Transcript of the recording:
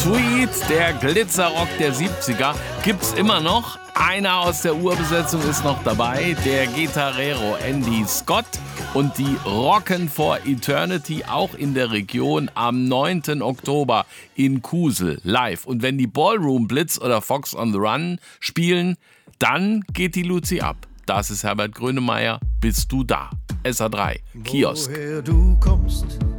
Sweet, der Glitzerrock der 70er, gibt's immer noch. Einer aus der Urbesetzung ist noch dabei, der Gitarrero Andy Scott. Und die rocken for Eternity auch in der Region am 9. Oktober in Kusel live. Und wenn die Ballroom Blitz oder Fox on the Run spielen, dann geht die Luzi ab. Das ist Herbert Grönemeyer. Bist du da? SA3, Kiosk. Woher du kommst,